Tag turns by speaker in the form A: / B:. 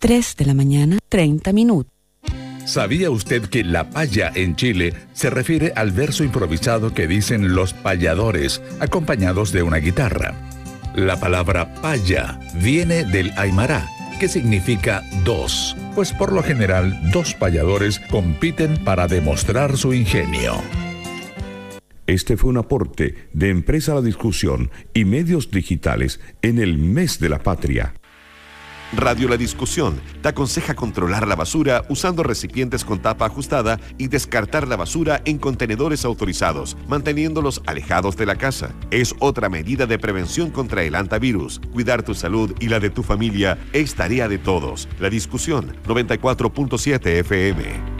A: 3 de la mañana, 30 minutos.
B: ¿Sabía usted que la paya en Chile se refiere al verso improvisado que dicen los payadores, acompañados de una guitarra? La palabra paya viene del aymara, que significa dos, pues por lo general dos payadores compiten para demostrar su ingenio.
C: Este fue un aporte de Empresa La Discusión y Medios Digitales en el Mes de la Patria.
D: Radio La Discusión te aconseja controlar la basura usando recipientes con tapa ajustada y descartar la basura en contenedores autorizados, manteniéndolos alejados de la casa. Es otra medida de prevención contra el hantavirus. Cuidar tu salud y la de tu familia es tarea de todos. La Discusión, 94.7 FM.